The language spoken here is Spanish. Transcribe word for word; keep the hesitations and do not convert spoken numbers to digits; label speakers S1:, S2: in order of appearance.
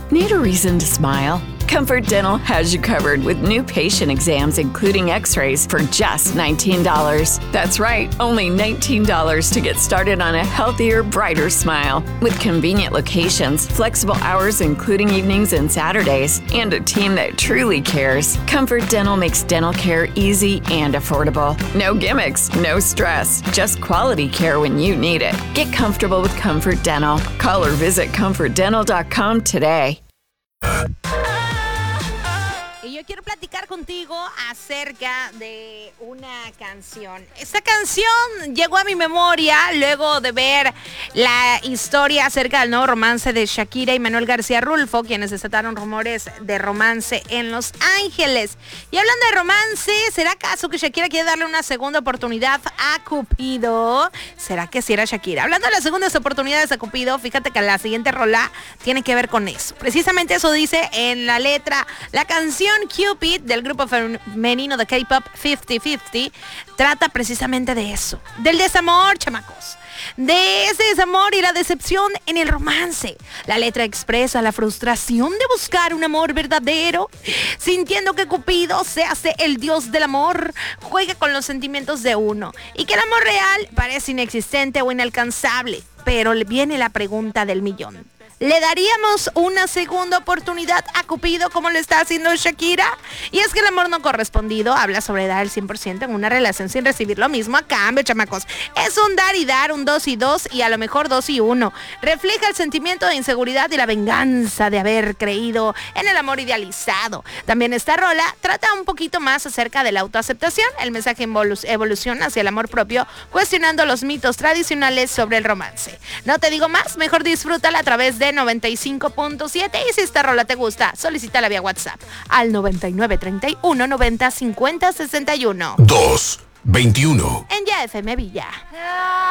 S1: Need a reason to smile? Comfort Dental has you covered with new patient exams, including x-rays, for just nineteen dollars. That's right, only nineteen dollars to get started on a healthier, brighter smile. With convenient locations, flexible hours including evenings and Saturdays, and a team that truly cares, Comfort Dental makes dental care easy and affordable. No gimmicks, no stress, just quality care when you need it. Get comfortable with Comfort Dental. Call or visit comfort dental dot com today.
S2: Y yo quiero platicar contigo acerca de una canción. Esta canción llegó a mi memoria luego de ver la historia acerca del nuevo romance de Shakira y Manuel García Rulfo, quienes desataron rumores de romance en Los Ángeles. Y hablando de romance, ¿será acaso que Shakira quiere darle una segunda oportunidad a Cupido? ¿Será que sí era Shakira? Hablando de las segundas oportunidades a Cupido, fíjate que la siguiente rola tiene que ver con eso. Precisamente eso dice en la letra. La canción Cupid del grupo femenino de K-pop cincuenta cincuenta trata precisamente de eso, del desamor, chamacos. De ese desamor y la decepción en el romance. La letra expresa la frustración de buscar un amor verdadero, sintiendo que Cupido se hace el dios del amor, juega con los sentimientos de uno y que el amor real parece inexistente o inalcanzable. Pero le viene la pregunta del millón. ¿Le daríamos una segunda oportunidad a Cupido como lo está haciendo Shakira? Y es que el amor no correspondido habla sobre dar el cien por ciento en una relación sin recibir lo mismo a cambio, chamacos. Es un dar y dar, un dos y dos y a lo mejor dos y uno. Refleja el sentimiento de inseguridad y la venganza de haber creído en el amor idealizado. También esta rola trata un poquito más acerca de la autoaceptación. El mensaje evolu- evoluciona hacia el amor propio, cuestionando los mitos tradicionales sobre el romance. No te digo más, mejor disfrútala a través de noventa y cinco punto siete y si esta rola te gusta, solicítala vía WhatsApp al noventa y nueve treinta y uno noventa cincuenta sesenta y uno.
S3: dos veintiuno.
S2: En Ya F M Villa.